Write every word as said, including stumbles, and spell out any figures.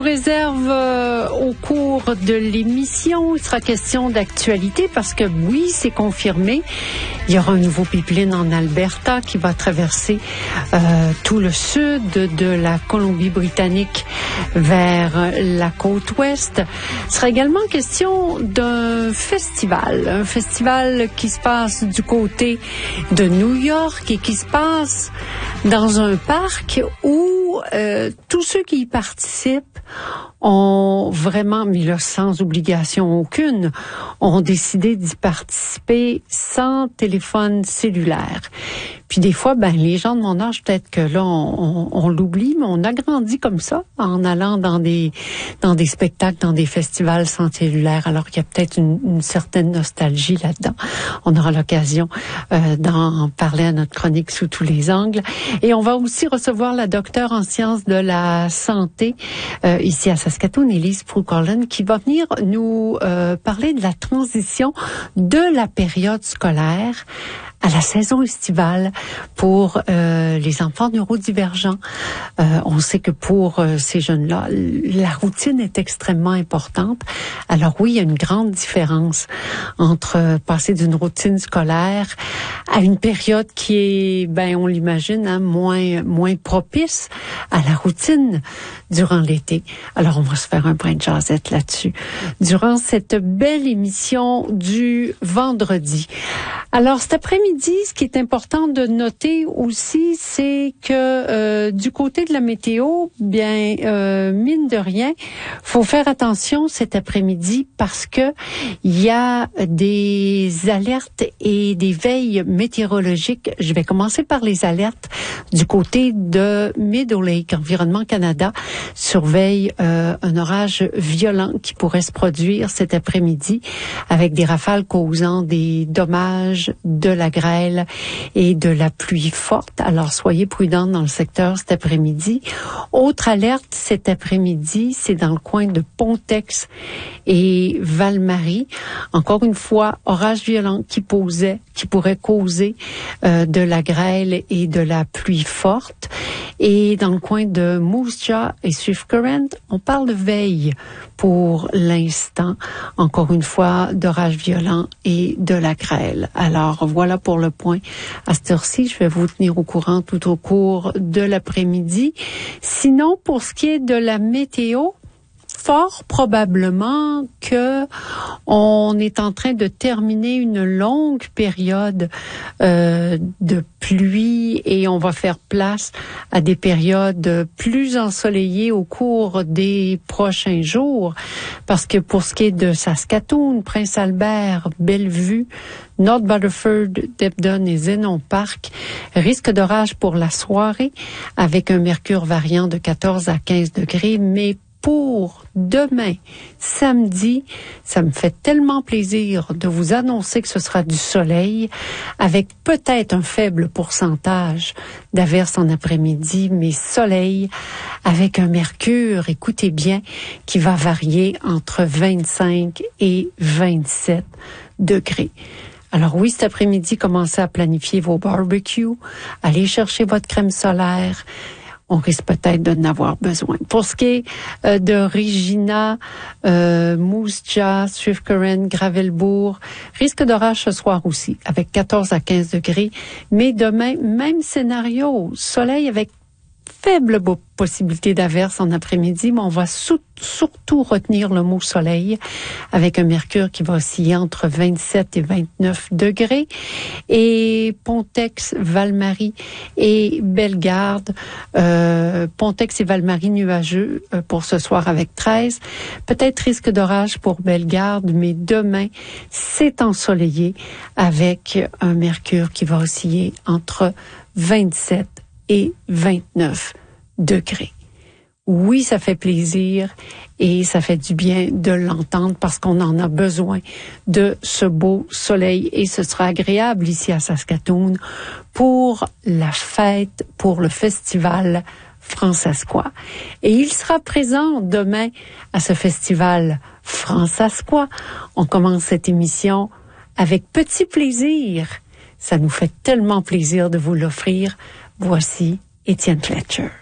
Réserve euh, au cours de l'émission, il sera question d'actualité parce que oui, c'est confirmé. Il y aura un nouveau pipeline en Alberta qui va traverser euh, tout le sud de la Colombie-Britannique vers la côte ouest. Il sera également question d'un festival, un festival qui se passe du côté de New York et qui se passe dans un parc où euh, tous ceux qui y participent ont vraiment, mais là, sans obligation aucune, ont décidé d'y participer sans téléphone cellulaire. Puis des fois, ben les gens de mon âge, peut-être que là, on, on, on l'oublie, mais on a grandi comme ça, en allant dans des dans des spectacles, dans des festivals sans cellulaire, alors qu'il y a peut-être une, une certaine nostalgie là-dedans. On aura l'occasion euh, d'en parler à notre chronique sous tous les angles. Et on va aussi recevoir la docteure en sciences de la santé euh, ici à Saskatoon, Elise Proulx-Collin, qui va venir nous euh, parler de la transition de la période scolaire à la saison estivale pour euh, les enfants neurodivergents. Euh, on sait que pour euh, ces jeunes-là, la routine est extrêmement importante. Alors oui, il y a une grande différence entre euh, passer d'une routine scolaire à une période qui est, ben on l'imagine, hein, moins moins propice à la routine durant l'été. Alors on va se faire un brin de jasette là-dessus durant cette belle émission du vendredi. Alors cet après-midi, ce qui est important de noter aussi, c'est que euh, du côté de la météo, bien euh, mine de rien, faut faire attention cet après-midi parce que il y a des alertes et des veilles météorologiques. Je vais commencer par les alertes du côté de Meadow Lake. Environnement Canada surveille euh, un orage violent qui pourrait se produire cet après-midi avec des rafales causant des dommages, de la grêle et de la pluie forte. Alors, soyez prudents dans le secteur cet après-midi. Autre alerte cet après-midi, c'est dans le coin de Pontex et Val-Marie. Encore une fois, orage violent qui posait, qui pourrait causer euh, de la grêle et de la pluie forte. Et dans le coin de Moose Jaw et Swift Current, on parle de veille pour l'instant. Encore une fois, d'orage violent et de la grêle. Alors, voilà pour le point. À cette heure-ci, je vais vous tenir au courant tout au cours de l'après-midi. Sinon, pour ce qui est de la météo, fort probablement que on est en train de terminer une longue période euh, de pluie et on va faire place à des périodes plus ensoleillées au cours des prochains jours. Parce que pour ce qui est de Saskatoon, Prince-Albert, Bellevue, North Battleford, Debden et Zenon Park, risque d'orage pour la soirée avec un mercure variant de quatorze à quinze degrés, mais pour demain, samedi, ça me fait tellement plaisir de vous annoncer que ce sera du soleil avec peut-être un faible pourcentage d'averses en après-midi, mais soleil avec un mercure, écoutez bien, qui va varier entre vingt-cinq et vingt-sept degrés. Alors oui, cet après-midi, commencez à planifier vos barbecues, allez chercher votre crème solaire. On risque peut-être de n'avoir besoin. Pour ce qui est euh, de Regina, euh, Moose Jaw, Swift Current, Gravelbourg, risque d'orage ce soir aussi, avec quatorze à quinze degrés. Mais demain, même scénario, soleil avec faible possibilité d'averse en après-midi, mais on va sou- surtout retenir le mot soleil avec un mercure qui va osciller entre vingt-sept et vingt-neuf degrés. Et Pontex, Val-Marie et Bellegarde, euh, Pontex et Val-Marie nuageux euh, pour ce soir avec treize. Peut-être risque d'orage pour Bellegarde, mais demain, c'est ensoleillé avec un mercure qui va osciller entre vingt-sept et vingt-neuf degrés. Oui, ça fait plaisir et ça fait du bien de l'entendre parce qu'on en a besoin de ce beau soleil et ce sera agréable ici à Saskatoon pour la fête, pour le festival Fransaskois. Et il sera présent demain à ce festival Fransaskois. On commence cette émission avec petit plaisir. Ça nous fait tellement plaisir de vous l'offrir. Voici Étienne Fletcher.